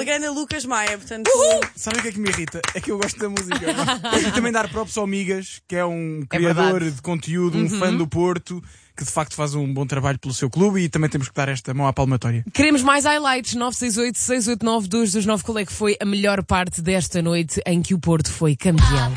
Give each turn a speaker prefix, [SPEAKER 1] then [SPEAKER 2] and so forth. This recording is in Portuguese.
[SPEAKER 1] Ele ganha Lucas Maia, portanto.
[SPEAKER 2] Sabe o que é que me irrita? É que eu gosto da música. E também dar props ao Migas, que é um criador
[SPEAKER 3] verdade.
[SPEAKER 2] de conteúdo, um fã do Porto, que de facto faz um bom trabalho pelo seu clube e também temos que dar esta mão à palmatória.
[SPEAKER 3] Queremos mais highlights. 968-689-229. Qual é que foi a melhor parte desta noite em que o Porto foi campeão?